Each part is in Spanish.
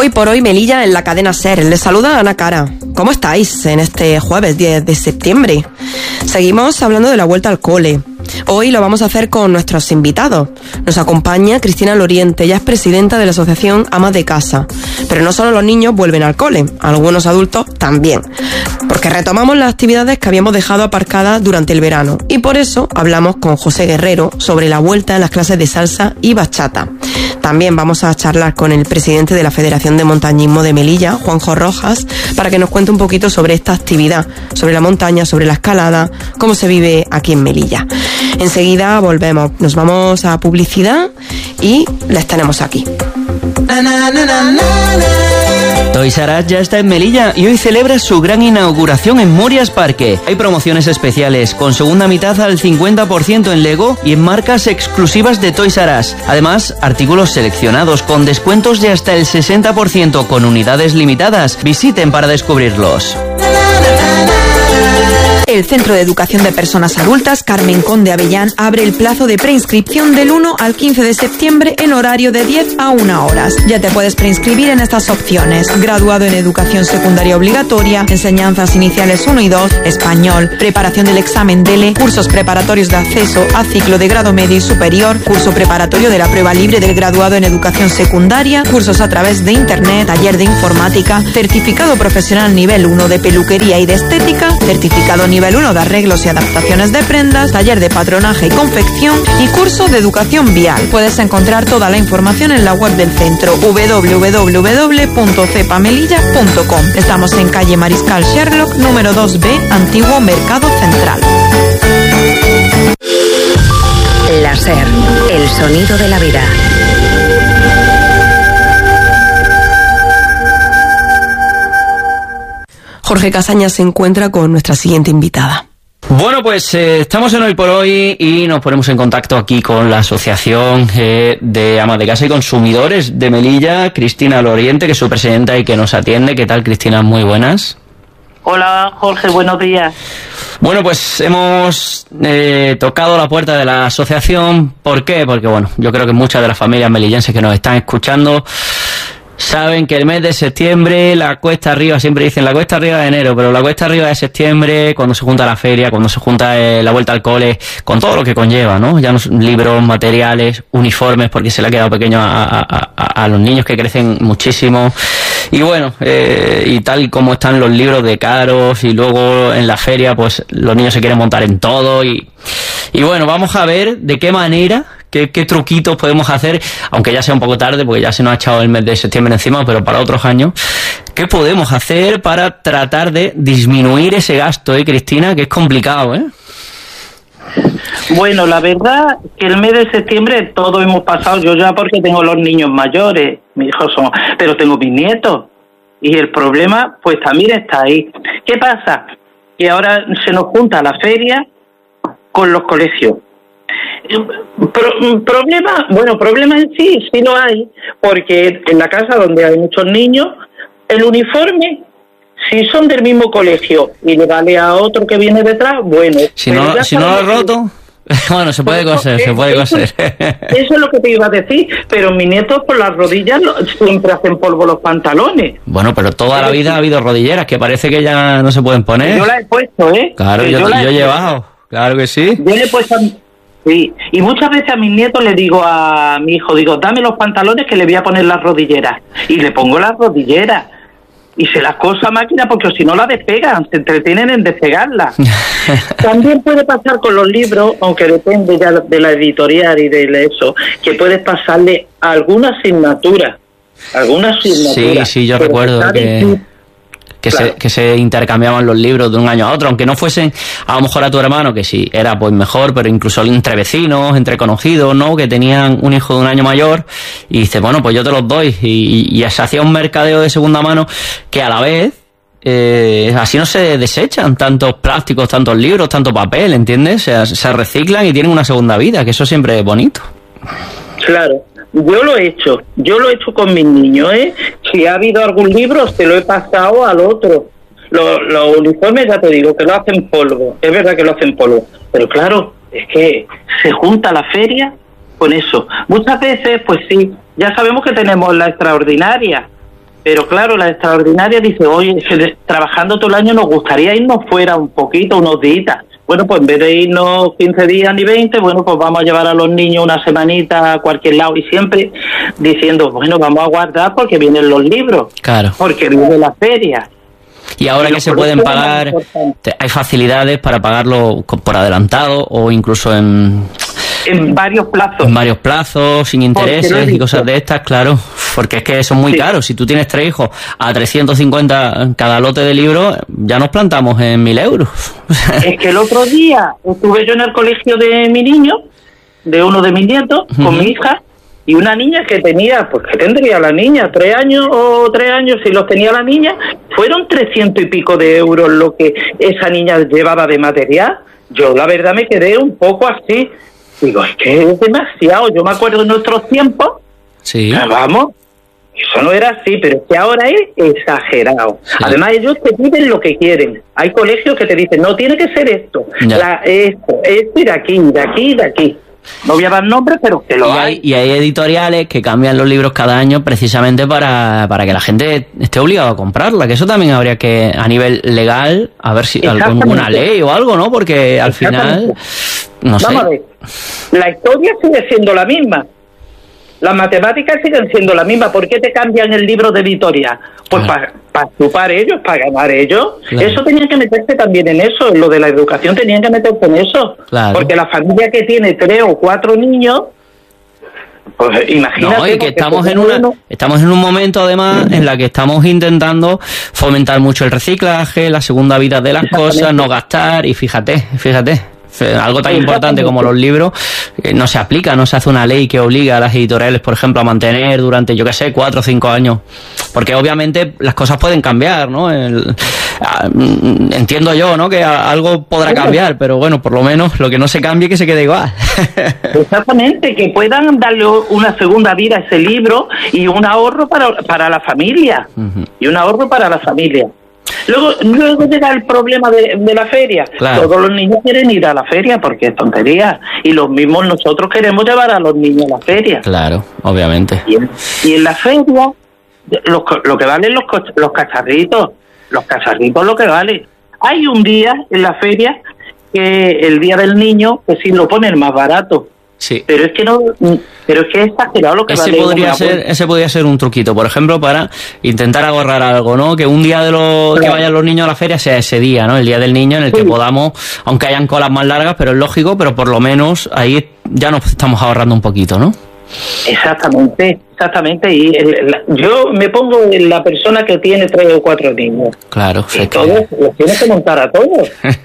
Hoy por hoy Melilla en la cadena SER. Les saluda Ana Cara. ¿Cómo estáis en este jueves 10 de septiembre? Seguimos hablando de la vuelta al cole. Hoy lo vamos a hacer con nuestros invitados. Nos acompaña Cristina Loriente, ella es presidenta de la asociación Amas de Casa. Pero no solo los niños vuelven al cole, algunos adultos también. Porque retomamos las actividades que habíamos dejado aparcadas durante el verano. Y por eso hablamos con José Guerrero sobre la vuelta a las clases de salsa y bachata. También vamos a charlar con el presidente de la Federación de Montañismo de Melilla, Juanjo Rojas, para que nos cuente un poquito sobre esta actividad, sobre la montaña, sobre la escalada, cómo se vive aquí en Melilla. Enseguida volvemos, nos vamos a publicidad y les tenemos aquí. Toys R Us ya está en Melilla y hoy celebra su gran inauguración en Morias Parque. Hay promociones especiales con segunda mitad al 50% en Lego y en marcas exclusivas de Toys R Us. Además, artículos seleccionados con descuentos de hasta el 60% con unidades limitadas. Visiten para descubrirlos. El Centro de Educación de Personas Adultas Carmen Conde Avellán abre el plazo de preinscripción del 1 al 15 de septiembre en horario de 10 a 1 horas. Ya te puedes preinscribir en estas opciones: graduado en Educación Secundaria Obligatoria, Enseñanzas Iniciales 1 y 2, Español, preparación del examen DELE, cursos preparatorios de acceso a ciclo de grado medio y superior, curso preparatorio de la prueba libre del graduado en Educación Secundaria, cursos a través de Internet, taller de informática, certificado profesional nivel 1 de peluquería y de estética, certificado nivel 1 de arreglos y adaptaciones de prendas, taller de patronaje y confección y curso de educación vial. Puedes encontrar toda la información en la web del centro www.cepamelilla.com. Estamos en calle Mariscal Sherlock, número 2B, Antiguo Mercado Central. La SER, el sonido de la vida. Jorge Casañas se encuentra con nuestra siguiente invitada. Bueno, pues estamos en Hoy por Hoy y nos ponemos en contacto aquí con la Asociación de Amas de Casa y Consumidores de Melilla, Cristina Loriente, que es su presidenta y que nos atiende. ¿Qué tal, Cristina? Muy buenas. Hola, Jorge, buenos días. Bueno, pues hemos tocado la puerta de la asociación. ¿Por qué? Porque, bueno, yo creo que muchas de las familias melillenses que nos están escuchando saben que el mes de septiembre, la cuesta arriba, siempre dicen la cuesta arriba de enero, pero la cuesta arriba de septiembre, cuando se junta la feria, cuando se junta la vuelta al cole, con todo lo que conlleva, ¿no? Ya no libros, materiales, uniformes, porque se le ha quedado pequeño a los niños que crecen muchísimo. Y bueno, y tal como están los libros de caros, y luego en la feria, pues los niños se quieren montar en todo, y bueno, vamos a ver de qué manera, qué truquitos podemos hacer, aunque ya sea un poco tarde, porque ya se nos ha echado el mes de septiembre encima, pero para otros años, ¿qué podemos hacer para tratar de disminuir ese gasto, Cristina? Que es complicado, ¿eh? Bueno, la verdad que el mes de septiembre todos hemos pasado, yo ya porque tengo los niños mayores, mis hijos son, pero tengo mis nietos, y el problema pues también está ahí. ¿Qué pasa? Que ahora se nos junta la feria con los colegios. Problema en sí lo hay, porque en la casa donde hay muchos niños, el uniforme, si son del mismo colegio y le vale a otro que viene detrás, bueno. Si no lo ha roto, bueno, se puede coser. Eso es lo que te iba a decir, pero mis nietos por las rodillas siempre hacen polvo los pantalones. Bueno, pero toda la vida ha habido rodilleras que parece que ya no se pueden poner. Yo las he puesto, ¿eh? Claro, yo he llevado, claro que sí. Yo le he puesto... Sí, y muchas veces a mis nietos le digo a mi hijo, dame los pantalones que le voy a poner las rodilleras. Y le pongo las rodilleras. Y se las coso a máquina porque si no la despegan, se entretienen en despegarlas. También puede pasar con los libros, aunque depende ya de la editorial y de eso, que puedes pasarle alguna asignatura. Sí, yo recuerdo que se intercambiaban los libros de un año a otro, aunque no fuesen a lo mejor a tu hermano, que sí, era pues mejor, pero incluso entre vecinos, entre conocidos, ¿no? Que tenían un hijo de un año mayor, y dice, bueno, pues yo te los doy, y se hacía un mercadeo de segunda mano que a la vez, así no se desechan tantos plásticos, tantos libros, tanto papel, ¿entiendes? Se reciclan y tienen una segunda vida, que eso siempre es bonito. Claro. Yo lo he hecho con mis niños, ¿eh? Si ha habido algún libro, se lo he pasado al otro. Los uniformes, ya te digo, que lo hacen polvo. Es verdad que lo hacen polvo. Pero claro, es que se junta la feria con eso. Muchas veces, pues sí, ya sabemos que tenemos la extraordinaria. Pero claro, la extraordinaria dice, oye, trabajando todo el año nos gustaría irnos fuera un poquito, unos días. Bueno, pues en vez de irnos 15 días ni 20, bueno, pues vamos a llevar a los niños una semanita a cualquier lado, y siempre diciendo, bueno, vamos a guardar porque vienen los libros, claro, porque viene la feria. Y ahora que se pueden pagar, hay facilidades para pagarlo por adelantado o incluso en varios plazos. En varios plazos, sin intereses y cosas de estas, claro. Porque es que son muy caros. Si tú tienes 3 hijos a 350 cada lote de libros, ya nos plantamos en 1.000 euros. Es que el otro día estuve yo en el colegio de mi niño, de uno de mis nietos, con mi hija, y una niña que tenía, pues que tendría la niña, 3 años, si los tenía la niña, fueron 300 y pico de euros lo que esa niña llevaba de material. Yo la verdad me quedé un poco así. Digo, es que es demasiado. Yo me acuerdo de nuestros tiempos. Sí. Vamos, eso no era así, pero es que ahora es exagerado. Sí. Además, ellos te piden lo que quieren. Hay colegios que te dicen, no, tiene que ser esto, esto y de aquí, de aquí, de aquí. No voy a dar nombres, pero que lo hay. Y hay editoriales que cambian los libros cada año precisamente para que la gente esté obligada a comprarla, que eso también habría que, a nivel legal, a ver si alguna ley o algo, ¿no? Porque al final, no sé. Vamos a ver, la historia sigue siendo la misma. Las matemáticas siguen siendo la misma. ¿Por qué te cambian el libro de editorial? Pues para chupar ellos, para ganar ellos. Claro. Eso tenían que meterse también en eso, en lo de la educación tenían que meterse en eso. Claro. Porque la familia que tiene 3 o 4 niños, pues imagínate. No, y que estamos en un momento además en la que estamos intentando fomentar mucho el reciclaje, la segunda vida de las cosas, no gastar, y fíjate. Algo tan importante como los libros no se aplica, no se hace una ley que obliga a las editoriales, por ejemplo, a mantener durante, 4 o 5 años, porque obviamente las cosas pueden cambiar, ¿no? Entiendo yo, ¿no? Que algo podrá cambiar, pero bueno, por lo menos lo que no se cambie, que se quede igual. Exactamente, que puedan darle una segunda vida a ese libro y un ahorro para la familia, y un ahorro para la familia. Luego llega el problema de la feria. Claro. Todos los niños quieren ir a la feria porque es tontería. Y los mismos nosotros queremos llevar a los niños a la feria. Claro, obviamente. Y en la feria, lo que valen los cacharritos. Los cacharritos lo que vale. Hay un día en la feria, que el día del niño, que sí lo ponen más barato. Sí. Pero es que es exagerado lo que vale. Ese podría ser un truquito, por ejemplo, para intentar ahorrar algo, ¿no? Que un día que vayan los niños a la feria sea ese día, ¿no? El día del niño en el que podamos, aunque hayan colas más largas, pero es lógico, pero por lo menos ahí ya nos estamos ahorrando un poquito, ¿no? Exactamente. Y yo me pongo en la persona que tiene 3 o 4 niños. Claro. Y todos los tienes que montar a todos.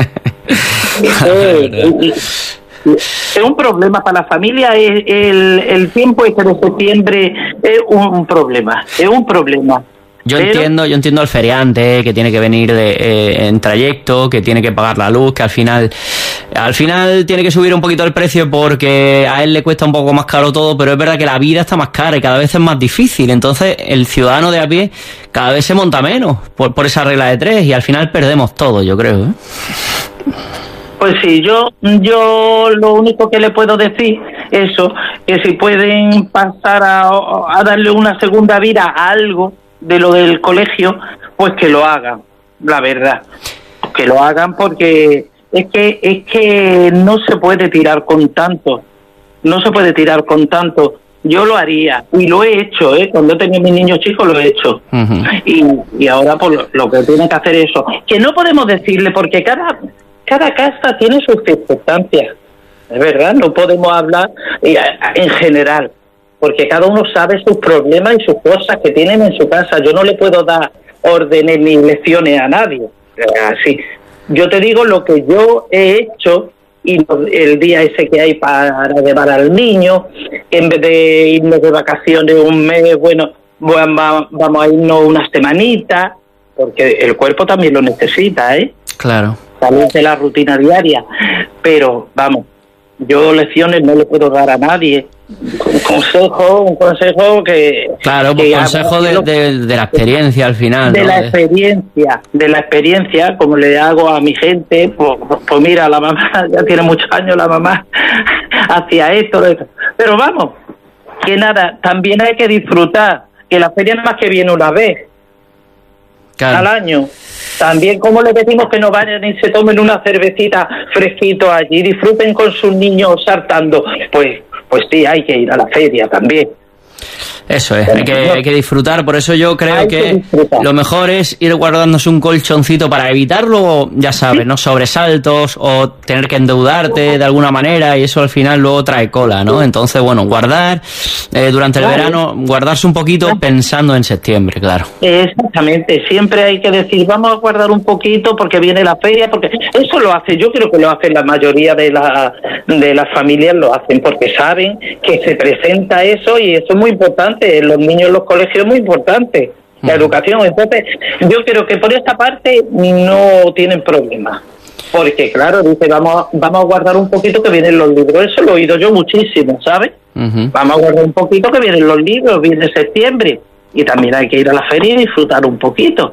Es un problema para la familia. El tiempo este de septiembre es un problema. Yo entiendo al feriante que tiene que venir en trayecto, que tiene que pagar la luz, que al final tiene que subir un poquito el precio porque a él le cuesta un poco más caro todo, pero es verdad que la vida está más cara y cada vez es más difícil. Entonces el ciudadano de a pie cada vez se monta menos por esa regla de 3 y al final perdemos todo, yo creo, ¿eh? Pues sí, yo lo único que le puedo decir es eso, que si pueden pasar a darle una segunda vida a algo de lo del colegio, pues que lo hagan, la verdad. Que lo hagan porque es que no se puede tirar con tanto. Yo lo haría y lo he hecho, cuando he tenido mis niños chicos lo he hecho. Y ahora pues lo que tienen que hacer es eso. Que no podemos decirle porque cada casa tiene sus circunstancias, es verdad, no podemos hablar en general, porque cada uno sabe sus problemas y sus cosas que tienen en su casa. Yo no le puedo dar órdenes ni lecciones a nadie, así. Yo te digo lo que yo he hecho y el día ese que hay para llevar al niño, en vez de irnos de vacaciones un mes, vamos a irnos una semanita, porque el cuerpo también lo necesita, Claro. Salir de la rutina diaria, pero vamos, yo lecciones no le puedo dar a nadie. Un consejo que... Claro, pues consejo de la experiencia al final, de ¿no? De la experiencia, como le hago a mi gente, pues mira, la mamá ya tiene muchos años, la mamá hacía esto, pero vamos, que nada, también hay que disfrutar que la feria nada más que viene una vez Claro. al año. También, como les decimos que no vayan y se tomen una cervecita fresquito allí, disfruten con sus niños saltando, pues sí, hay que ir a la feria también. Eso es, hay que disfrutar, por eso yo creo que lo mejor es ir guardándose un colchoncito para evitarlo, ya sabes, ¿no? Sobresaltos o tener que endeudarte de alguna manera y eso al final luego trae cola, ¿no? Entonces, bueno, guardar durante el verano, guardarse un poquito pensando en septiembre, claro. Exactamente, siempre hay que decir, vamos a guardar un poquito porque viene la feria, porque eso lo hace, yo creo que lo hacen la mayoría de las familias, lo hacen porque saben que se presenta eso y eso es muy importante. Los niños en los colegios es muy importante, la educación. Entonces, yo creo que por esta parte no tienen problema. Porque, claro, dice, vamos a guardar un poquito que vienen los libros. Eso lo he oído yo muchísimo, ¿sabes? Vamos a guardar un poquito que vienen los libros, viene septiembre. Y también hay que ir a la feria y disfrutar un poquito.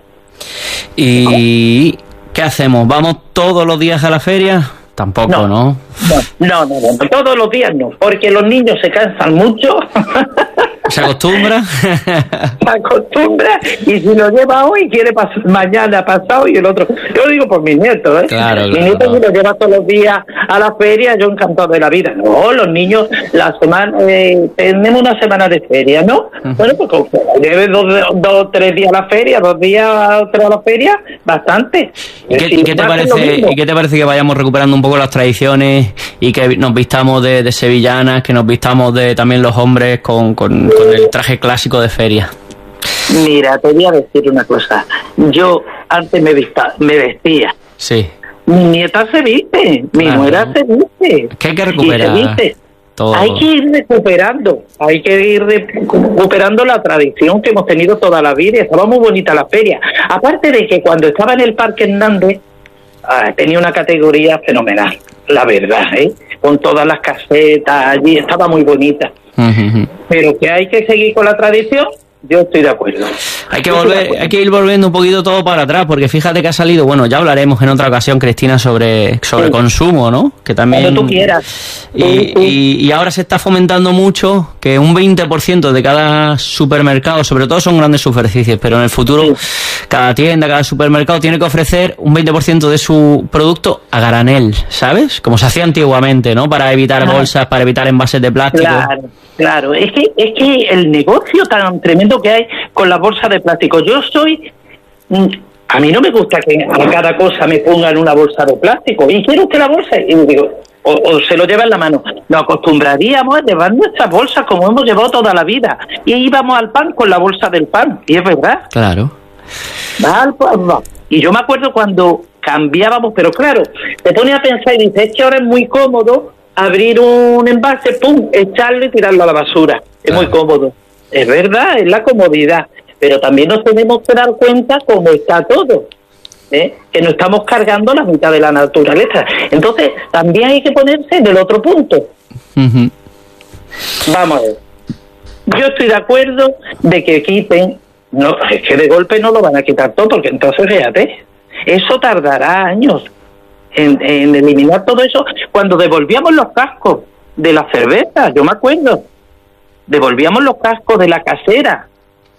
¿Y qué hacemos? ¿Vamos todos los días a la feria? Tampoco, ¿no? No, todos los días no, porque los niños se cansan mucho. ¿Se acostumbra? Se acostumbra, y si lo lleva hoy, quiere mañana, pasado, y el otro. Yo digo por mis nietos, ¿eh? Claro, mi nieto si lo lleva todos los días a la feria, yo encantado de la vida. No, los niños, la semana, tenemos una semana de feria, ¿no? Bueno, pues como lleve dos, 3 días a la feria, 2 días a la feria, bastante. ¿Y qué te parece que vayamos recuperando un poco las tradiciones y que nos vistamos de sevillanas, que nos vistamos de también los hombres con el traje clásico de feria? Mira, te voy a decir una cosa. Yo antes me vestía. Sí. Mi nieta se viste, mi nuera se viste. ¿Qué hay que recuperar? Todo. Hay que ir recuperando la tradición que hemos tenido toda la vida. Estaba muy bonita la feria. Aparte de que cuando estaba en el Parque Hernández, tenía una categoría fenomenal, la verdad, con todas las casetas allí, estaba muy bonita. Pero que hay que seguir con la tradición, yo estoy de acuerdo. Hay que ir volviendo un poquito todo para atrás, porque fíjate que ha salido, bueno, ya hablaremos en otra ocasión, Cristina, sobre consumo, ¿no? Que también cuando tú quieras. Y ahora se está fomentando mucho que un 20% de cada supermercado, sobre todo son grandes superficies, pero en el futuro cada tienda, cada supermercado tiene que ofrecer un 20% de su producto a granel, ¿sabes? Como se hacía antiguamente, ¿no? Para evitar bolsas, para evitar envases de plástico. Claro, es que el negocio tan tremendo que hay con las bolsas de plástico. A mí no me gusta que a cada cosa me pongan una bolsa de plástico, y quiero que la bolsa, y digo, o se lo lleva en la mano. Nos acostumbraríamos a llevar nuestras bolsas como hemos llevado toda la vida, y íbamos al pan con la bolsa del pan, y es verdad. Claro. Y yo me acuerdo cuando cambiábamos, pero claro, te pones a pensar y dices, es que ahora es muy cómodo abrir un envase, pum, echarlo y tirarlo a la basura. Es muy cómodo. Es verdad, es la comodidad. Pero también nos tenemos que dar cuenta cómo está todo, que no estamos cargando la mitad de la naturaleza. Entonces, también hay que ponerse en el otro punto. Vamos a ver. Yo estoy de acuerdo de que quiten, no, es que de golpe no lo van a quitar todo, porque entonces, fíjate, eso tardará años en eliminar todo eso. Cuando devolvíamos los cascos de la cerveza, yo me acuerdo, devolvíamos los cascos de la casera.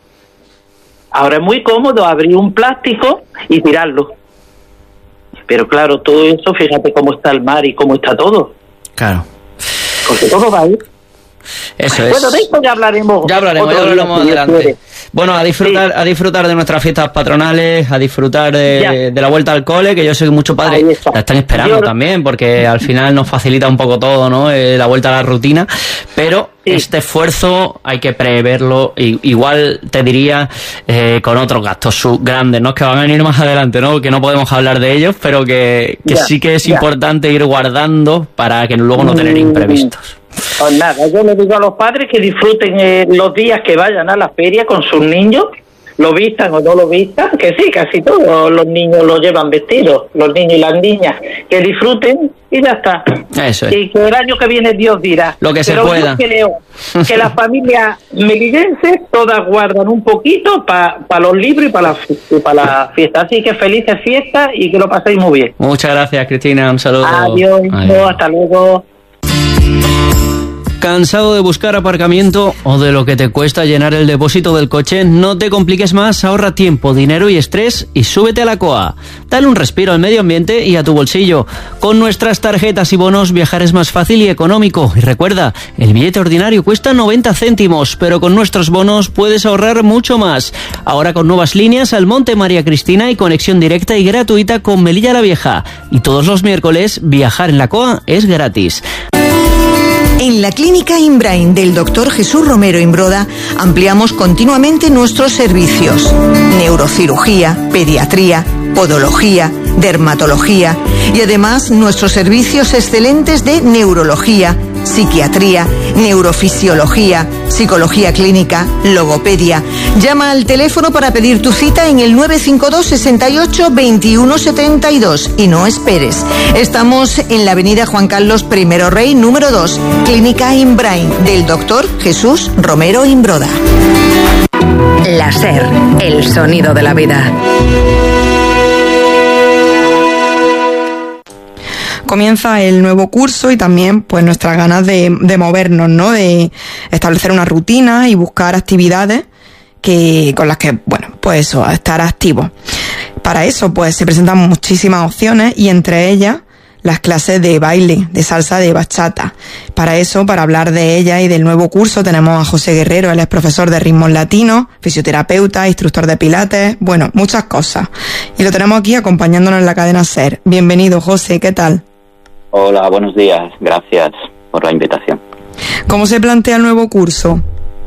Ahora es muy cómodo abrir un plástico y tirarlo. Pero claro, todo eso, fíjate cómo está el mar y cómo está todo. Claro. Porque todo va a ir. Eso es. Bueno, de esto ya hablaremos adelante. Bueno, a disfrutar de nuestras fiestas patronales, a disfrutar de la vuelta al cole, que yo sé que muchos padres la están esperando también, porque al final nos facilita un poco todo, ¿no? La vuelta a la rutina, pero este esfuerzo hay que preverlo, igual te diría, con otros gastos grandes, ¿no? Que van a venir más adelante, ¿no? Que no podemos hablar de ellos, pero que sí que es importante ir guardando para que luego no tener imprevistos. Pues nada, yo le digo a los padres que disfruten los días que vayan a la feria con sus niños, lo vistan o no lo vistan, que sí, casi todos los niños lo llevan vestidos, los niños y las niñas, que disfruten y ya está. Eso es. Y que el año que viene Dios dirá. Lo que se pueda. Yo creo que las familias melillenses todas guardan un poquito para los libros y para la fiesta. Así que felices fiestas y que lo paséis muy bien. Muchas gracias, Cristina, un saludo. Adiós. Hasta luego. ¿Cansado de buscar aparcamiento o de lo que te cuesta llenar el depósito del coche? No te compliques más, ahorra tiempo, dinero y estrés y súbete a la COA. Dale un respiro al medio ambiente y a tu bolsillo. Con nuestras tarjetas y bonos viajar es más fácil y económico. Y recuerda, el billete ordinario cuesta 90 céntimos, pero con nuestros bonos puedes ahorrar mucho más. Ahora con nuevas líneas al Monte María Cristina y conexión directa y gratuita con Melilla la Vieja. Y todos los miércoles, viajar en la COA es gratis. En la Clínica Inbrain del Dr. Jesús Romero Imbroda ampliamos continuamente nuestros servicios. Neurocirugía, pediatría, podología, dermatología y además nuestros servicios excelentes de neurología, psiquiatría, neurofisiología, psicología clínica, logopedia. Llama al teléfono para pedir tu cita en el 952 68 21 72 y no esperes. Estamos en la avenida Juan Carlos I Rey, número 2, Clínica Inbrain del Dr. Jesús Romero Imbroda. La SER, el sonido de la vida. Comienza el nuevo curso y también pues nuestras ganas de movernos, ¿no? De establecer una rutina y buscar actividades con las que, bueno, pues eso, estar activos. Para eso pues se presentan muchísimas opciones y entre ellas las clases de baile, de salsa, de bachata. Para eso, para hablar de ella y del nuevo curso, tenemos a José Guerrero. Él es profesor de ritmos latinos, fisioterapeuta, instructor de pilates, bueno, muchas cosas. Y lo tenemos aquí acompañándonos en la cadena SER. Bienvenido, José, ¿qué tal? Hola, buenos días. Gracias por la invitación. ¿Cómo se plantea el nuevo curso?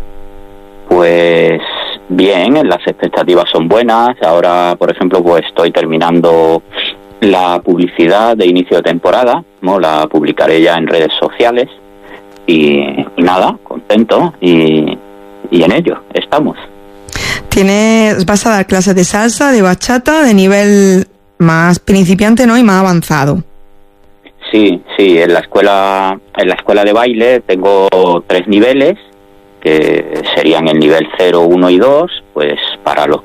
Pues bien, las expectativas son buenas. Ahora, por ejemplo, pues estoy terminando la publicidad de inicio de temporada, ¿no? La publicaré ya en redes sociales y nada, contento y en ello estamos. Vas a dar clases de salsa, de bachata, de nivel más principiante, ¿no? Y más avanzado. Sí, en la escuela de baile tengo 3 niveles, que serían el nivel 0, 1 y 2, pues para los